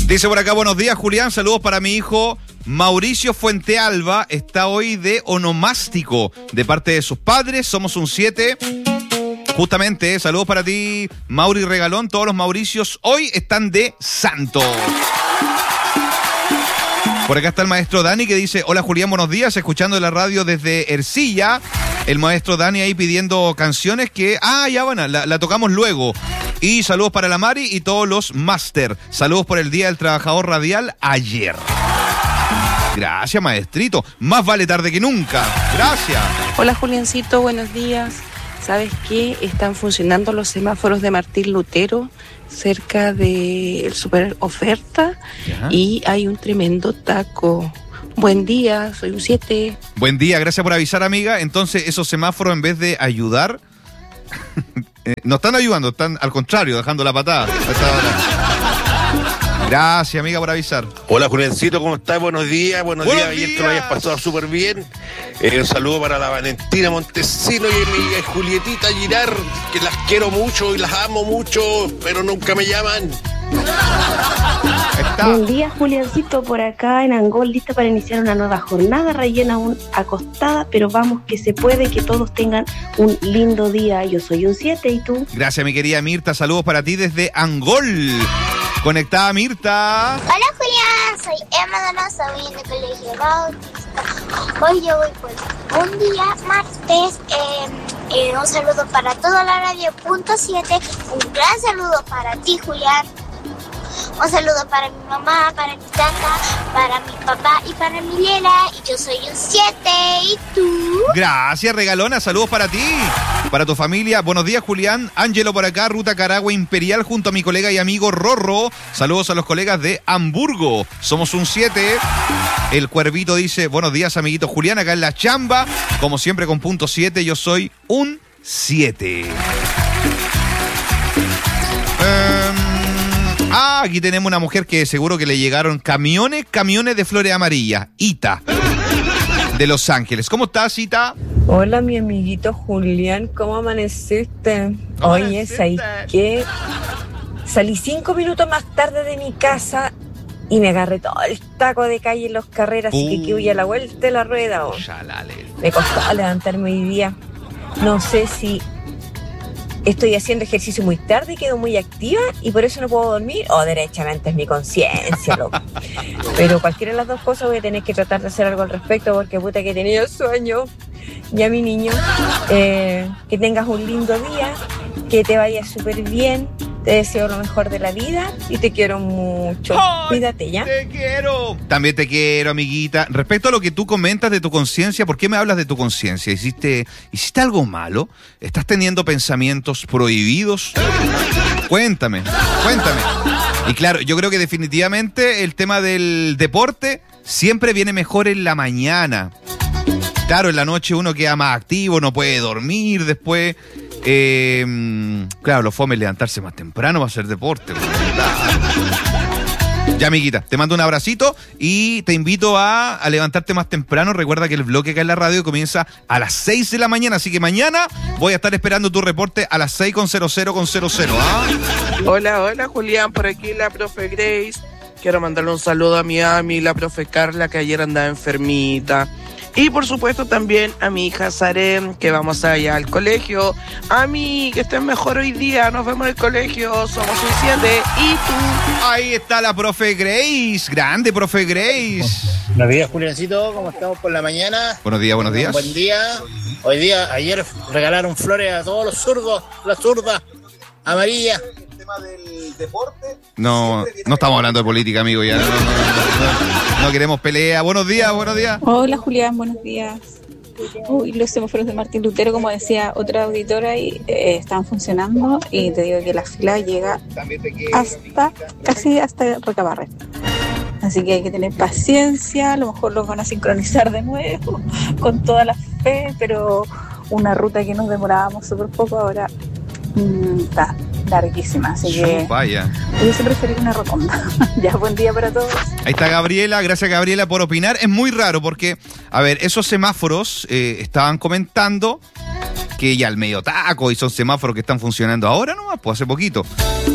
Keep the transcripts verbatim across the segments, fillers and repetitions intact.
Dice por acá, buenos días, Julián, saludos para mi hijo Mauricio Fuentealba, está hoy de onomástico de parte de sus padres, somos un siete. Justamente, saludos para ti, Mauri Regalón, todos los Mauricios hoy están de santo. Por acá está el maestro Dani que dice, hola Julián, buenos días, escuchando la radio desde Ercilla. El maestro Dani ahí pidiendo canciones que, ah, ya bueno, la, la tocamos luego. Y saludos para la Mari y todos los máster. Saludos por el Día del Trabajador Radial ayer. Gracias, maestrito. Más vale tarde que nunca. Gracias. Hola, Juliancito, buenos días. ¿Sabes qué? Están funcionando los semáforos de Martín Lutero cerca del Super Oferta. ¿Ya? Y hay un tremendo taco. Buen día, soy un siete. Buen día, gracias por avisar, amiga. Entonces, esos semáforos, en vez de ayudar, eh, no están ayudando, están al contrario, dejando la patada. Gracias, amiga, por avisar. Hola, Juliancito, ¿cómo estás? Buenos días, buenos, buenos días. días. Ayer te lo hayas pasado súper bien. Eh, un saludo para la Valentina Montesino y mi eh, Julietita Girard, que las quiero mucho y las amo mucho, pero nunca me llaman. Está. Buen día, Juliancito, por acá en Angol, lista para iniciar una nueva jornada, rellena aún acostada, pero vamos que se puede, que todos tengan un lindo día. Yo soy un siete, ¿y tú? Gracias, mi querida Mirta, saludos para ti desde Angol. Conectada, Mirta. Hola, Julián, soy Emma Donoso, voy en el Colegio Bautista. Hoy yo voy por un día, martes, eh, eh, un saludo para toda la radio punto siete, un gran saludo para ti, Julián. Un saludo para mi mamá, para mi tata, para mi papá y para mi Lela. Y yo soy un siete. ¿Y tú? Gracias, regalona. Saludos para ti, para tu familia. Buenos días, Julián. Ángelo por acá, Ruta Caragua Imperial, junto a mi colega y amigo Rorro. Saludos a los colegas de Hamburgo. Somos un siete. El Cuervito dice, buenos días, amiguito Julián, acá en la chamba. Como siempre con punto siete, yo soy un siete. Um, Ah, aquí tenemos una mujer que seguro que le llegaron camiones, camiones de flores amarillas. Ita, de Los Ángeles. ¿Cómo estás, Ita? Hola, mi amiguito Julián, ¿cómo amaneciste? Oye, ¿sabes qué? Salí cinco minutos más tarde de mi casa y me agarré todo el taco de calle en los carreras, así uh, que voy a la vuelta de la rueda. Oh. Me costó levantarme hoy día. No sé si estoy haciendo ejercicio muy tarde y quedo muy activa y por eso no puedo dormir, o derechamente es mi conciencia, loco. Pero cualquiera de las dos cosas voy a tener que tratar de hacer algo al respecto, porque puta que he tenido sueño. Ya, mi niño, eh, que tengas un lindo día, que te vaya súper bien, te deseo lo mejor de la vida y te quiero mucho. ¡Ay, cuídate, ya! ¡Te quiero! También te quiero, amiguita. Respecto a lo que tú comentas de tu conciencia, ¿por qué me hablas de tu conciencia? ¿Hiciste, ¿Hiciste algo malo? ¿Estás teniendo pensamientos prohibidos? Cuéntame, cuéntame. Y claro, yo creo que definitivamente el tema del deporte siempre viene mejor en la mañana. Claro, en la noche uno queda más activo, no puede dormir después. Eh, claro, lo fome es levantarse más temprano para hacer deporte. Ya, amiguita, te mando un abracito y te invito a, a levantarte más temprano. Recuerda que el bloque acá en la radio comienza a las seis de la mañana, así que mañana voy a estar esperando tu reporte a las seis con cero cero con cero cero. ¿Ah? Hola, hola, Julián, por aquí la profe Grace. Quiero mandarle un saludo a mi Ami, la profe Carla, que ayer andaba enfermita. Y por supuesto también a mi hija Sarem, que vamos allá al colegio. Ami, que estés mejor hoy día, nos vemos en el colegio, somos un siete. ¿Y tú? Ahí está la profe Grace, grande profe Grace. Buenos días, Juliancito, ¿cómo estamos por la mañana? Buenos días, buenos días. Buen día. Hoy día, ayer regalaron flores a todos los zurdos, las zurdas amarillas. Del deporte. No, no estamos hablando de política, amigo, ya no, no, no, no, no queremos pelea. Buenos días, buenos días. Hola, Julián, buenos días. Uy, los semáforos de Martín Lutero, como decía otra auditora, y, eh, están funcionando y te digo que la fila llega hasta, casi hasta Recabarre. Así que hay que tener paciencia, a lo mejor los van a sincronizar de nuevo, con toda la fe, pero una ruta que nos demorábamos súper poco ahora mmm, está larguísima, así que vaya. Yo siempre preferir una rotonda. Ya, buen día para todos. Ahí está Gabriela, gracias Gabriela por opinar. Es muy raro porque, a ver, esos semáforos eh, estaban comentando que ya el medio taco y son semáforos que están funcionando ahora nomás, pues hace poquito.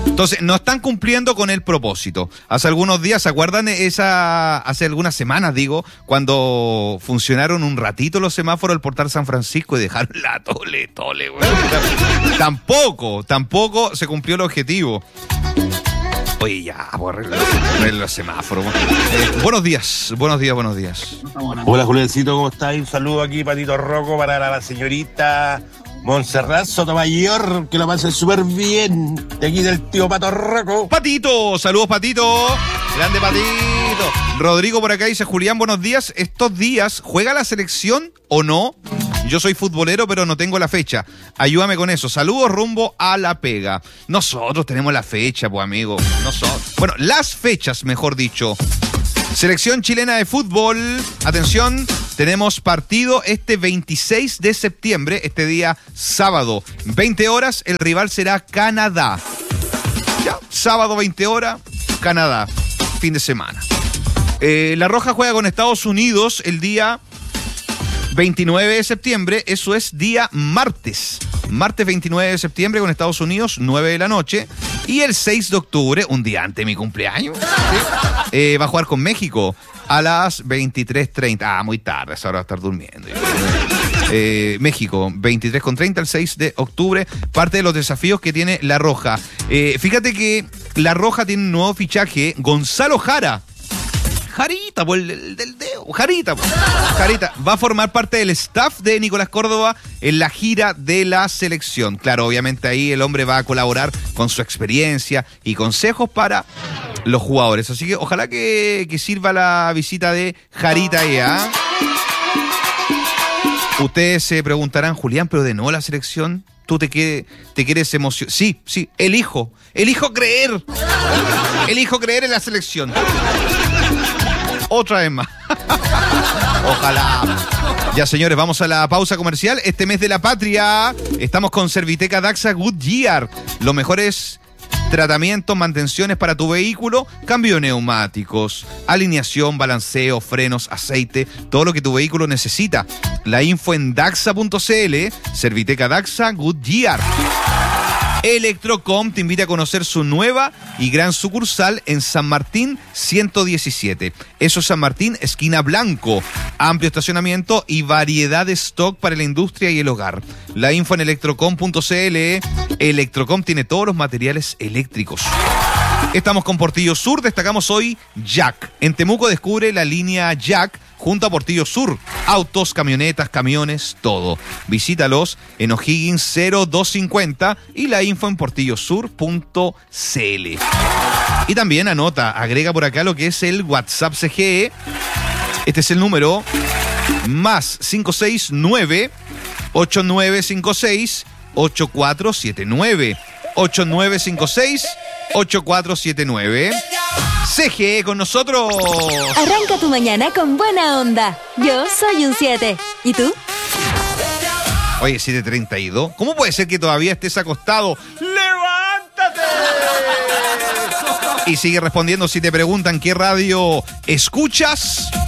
Entonces, no están cumpliendo con el propósito. Hace algunos días, ¿se acuerdan esa, hace algunas semanas, digo, cuando funcionaron un ratito los semáforos del Portal San Francisco y dejaron la tole, tole, güey? Tampoco, tampoco se cumplió el objetivo. Oye, ya, por arreglar los semáforos. Eh, buenos días, buenos días, buenos días. Hola, Juliancito, ¿cómo estás? Un saludo aquí, Patito Rocco, para la señorita Montserrat Sotomayor, que lo pasen súper bien. De aquí del tío Pato Rocco. Patito, saludos, Patito. Grande Patito. Rodrigo por acá dice, Julián, buenos días. ¿Estos días juega la selección o no? Yo soy futbolero, pero no tengo la fecha. Ayúdame con eso. Saludos rumbo a la pega. Nosotros tenemos la fecha, pues, amigo. Nosotros. Bueno, las fechas, mejor dicho. Selección chilena de fútbol. Atención, tenemos partido este veintiséis de septiembre, este día sábado. veinte horas, el rival será Canadá. Ya, sábado veinte horas, Canadá. Fin de semana. Eh, la Roja juega con Estados Unidos el día veintinueve de septiembre, eso es día martes. Martes veintinueve de septiembre con Estados Unidos, nueve de la noche. Y el seis de octubre, un día antes de mi cumpleaños, ¿sí? eh, va a jugar con México a las veintitrés treinta. Ah, muy tarde, a esa hora va a estar durmiendo. Eh, México, veintitrés con treinta, el seis de octubre. Parte de los desafíos que tiene La Roja. Eh, fíjate que La Roja tiene un nuevo fichaje, Gonzalo Jara. Jarita, por el, el del dedo, Jarita, por. Jarita, va a formar parte del staff de Nicolás Córdoba en la gira de la selección. Claro, obviamente ahí el hombre va a colaborar con su experiencia y consejos para los jugadores. Así que ojalá que, que sirva la visita de Jarita ahí, ¿ah? Ustedes se preguntarán, Julián, pero de nuevo la selección, ¿tú te, que, te quieres emocionar? Sí, sí, elijo, elijo creer, elijo creer en la selección. Otra vez más. Ojalá. Ya, señores, vamos a la pausa comercial. Este mes de la patria estamos con Serviteca Daxa Goodyear. Los mejores tratamientos, mantenciones para tu vehículo, cambio de neumáticos, alineación, balanceo, frenos, aceite, todo lo que tu vehículo necesita. La info en daxa punto c l, Serviteca Daxa Goodyear. Electrocom te invita a conocer su nueva y gran sucursal en San Martín ciento diecisiete. Eso es San Martín, esquina Blanco. Amplio estacionamiento y variedad de stock para la industria y el hogar. La info en electrocom punto c l. Electrocom tiene todos los materiales eléctricos. Estamos con Portillo Sur, destacamos hoy Jack. En Temuco descubre la línea Jack junto a Portillo Sur. Autos, camionetas, camiones, todo. Visítalos en O'Higgins cero dos cincuenta y la info en portillo sur punto c l. Y también anota, agrega por acá lo que es el WhatsApp C G E. Este es el número más cinco seis nueve, ocho nueve cinco seis, ocho cuatro siete nueve. ocho nueve cinco seis, ocho cuatro siete nueve. C G E con nosotros. Arranca tu mañana con buena onda. Yo soy un siete. ¿Y tú? Oye, siete treinta y dos. ¿Cómo puede ser que todavía estés acostado? ¡Levántate! Y sigue respondiendo si te preguntan qué radio escuchas.